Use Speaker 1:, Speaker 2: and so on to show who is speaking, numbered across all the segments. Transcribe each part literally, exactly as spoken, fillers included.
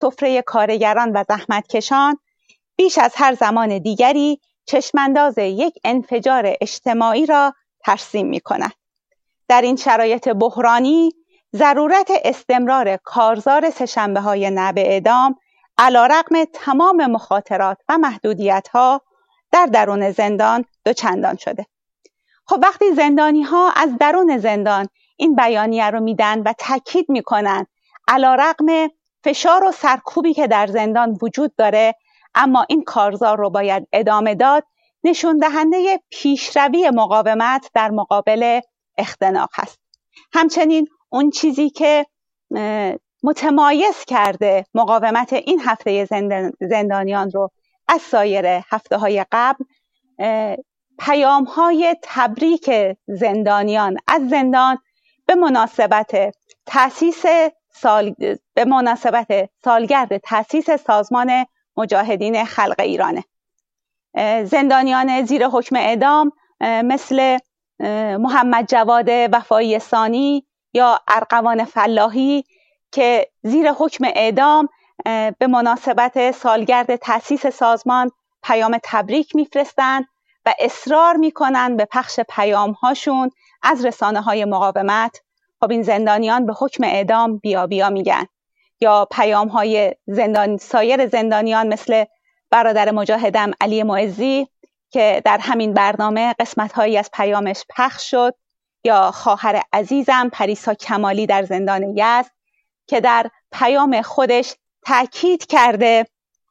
Speaker 1: سفره کارگران و زحمتکشان بیش از هر زمان دیگری چشمانداز یک انفجار اجتماعی را ترسیم می‌کند. در این شرایط بحرانی ضرورت استمرار کارزار سه‌شنبه‌های نه به اعدام علی‌رغم تمام مخاطرات و محدودیت‌ها در درون زندان دوچندان شده. خب وقتی زندانی‌ها از درون زندان این بیانیه رو میدن و تاکید میکنن علی‌رغم فشار و سرکوبی که در زندان وجود داره اما این کارزار رو باید ادامه داد، نشون دهنده پیشروی مقاومت در مقابل اختناق هست. همچنین اون چیزی که متمایز کرده مقاومت این هفته زندانیان رو از سایر هفته های قبل، پیام های تبریک زندانیان از زندان به مناسبت تأسیس سال به مناسبت سالگرد تأسیس سازمان مجاهدین خلق ایرانه. زندانیان زیر حکم اعدام مثل محمد جواد وفایی ثانی یا ارغوان فلاحی که زیر حکم اعدام به مناسبت سالگرد تأسیس سازمان پیام تبریک میفرستند و اصرار میکنن به پخش پیام هاشون از رسانه های مقاومت. خب این زندانیان به حکم اعدام بیا بیا میگن. یا پیام های زندان سایر زندانیان مثل برادر مجاهدم علی معزی که در همین برنامه قسمت هایی از پیامش پخش شد، یا خواهر عزیزم پریسا کمالی در زندان یزد که در پیام خودش تأکید کرده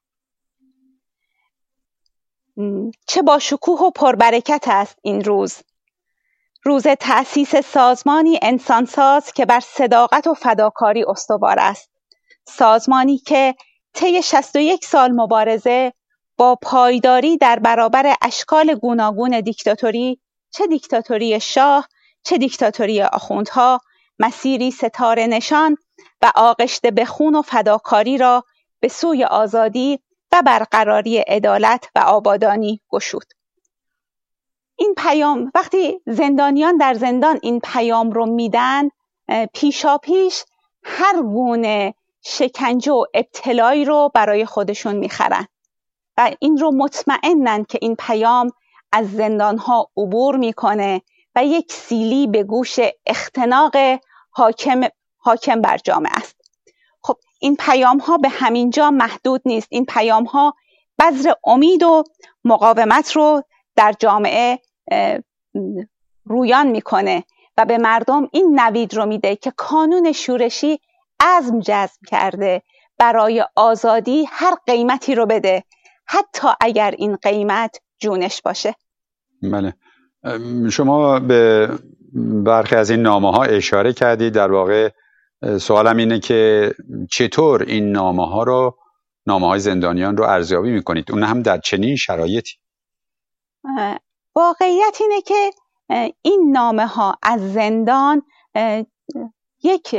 Speaker 1: چه با شکوه و پربرکت است این روز، روز تأسیس سازمانی انسانساز که بر صداقت و فداکاری استوار است، سازمانی که طی شصت و یک سال مبارزه با پایداری در برابر اشکال گوناگون دیکتاتوری، چه دیکتاتوری شاه چه دیکتاتوری آخوندها، مسیری ستاره نشان و آغشته به خون و فداکاری را به سوی آزادی و برقراری عدالت و آبادانی گشود. این پیام وقتی زندانیان در زندان این پیام رو میدن، پیشا پیش هر گونه شکنجه و ابتلایی رو برای خودشون میخرن و این رو مطمئنن که این پیام از زندانها عبور میکنه و یک سیلی به گوش اختناق حاکم حاکم بر جامعه است. خب این پیام ها به همین جا محدود نیست. این پیام ها بذر امید و مقاومت رو در جامعه رویان میکنه و به مردم این نوید رو میده که کانون شورشی عزم جزم کرده برای آزادی هر قیمتی رو بده، حتی اگر این قیمت جونش باشه.
Speaker 2: بله، شما به برخی از این نامه ها اشاره کردید. در واقع سوالم اینه که چطور این نامه ها رو نامه های زندانیان رو ارزیابی میکنید، اون هم در چنین شرایطی؟
Speaker 1: واقعیت اینه که این نامه ها از زندان یک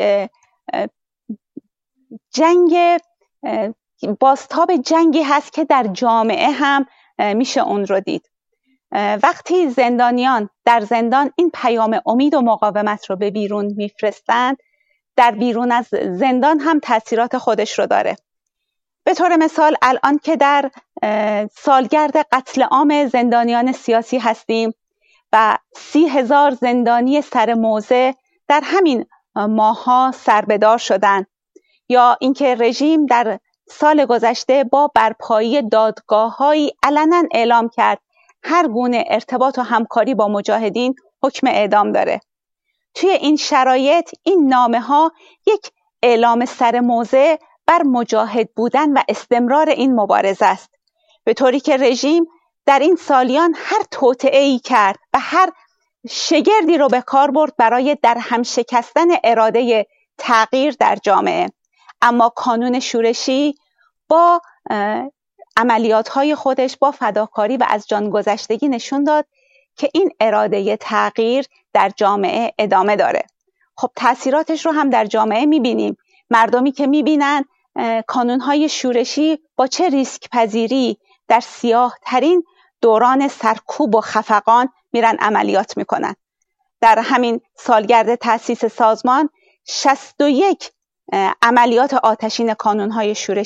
Speaker 1: جنگ بازتاب جنگی هست که در جامعه هم میشه اون رو دید. وقتی زندانیان در زندان این پیام امید و مقاومت رو به بیرون میفرستند، در بیرون از زندان هم تأثیرات خودش رو داره. به طور مثال الان که در سالگرد قتل عام زندانیان سیاسی هستیم و سی هزار زندانی سر موضع در همین ماه‌ها سربدار شدن، یا اینکه رژیم در سال گذشته با برپایی دادگاه‌هایی علنا اعلام کرد هر گونه ارتباط و همکاری با مجاهدین حکم اعدام داره. توی این شرایط این نامه‌ها یک اعلام سر موضع بر مجاهد بودن و استمرار این مبارزه است، به طوری که رژیم در این سالیان هر توطئه‌ای کرد و هر شگردی رو به کار برد برای در هم شکستن اراده تغییر در جامعه. اما کانون شورشی با عملیات‌های خودش با فداکاری و از جان گذشتگی نشون داد که این اراده تغییر در جامعه ادامه داره. خب تأثیراتش رو هم در جامعه می‌بینیم. مردمی که می‌بینن کانون‌های شورشی با چه ریسک پذیری در سیاه ترین دوران سرکوب و خفقان میرن عملیات میکنن. در همین سالگرد تأسیس سازمان شصت و یک عملیات آتشین کانون‌های شورشی